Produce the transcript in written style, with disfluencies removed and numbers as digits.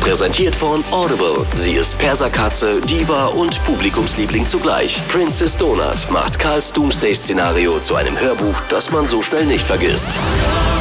Präsentiert von Audible. Sie ist Perserkatze, Diva und Publikumsliebling zugleich. Princess Donut macht Karls Doomsday-Szenario zu einem Hörbuch, das man so schnell nicht vergisst.